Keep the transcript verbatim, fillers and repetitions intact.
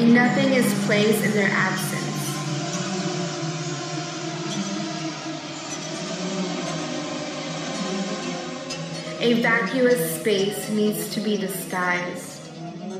and nothing is placed in their absence. A vacuous space needs to be disguised.